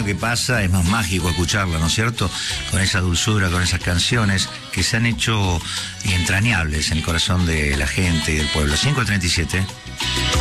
año que pasa es más mágico escucharla, ¿no es cierto? Con esa dulzura, con esas canciones que se han hecho entrañables en el corazón de la gente y del pueblo. 5:37.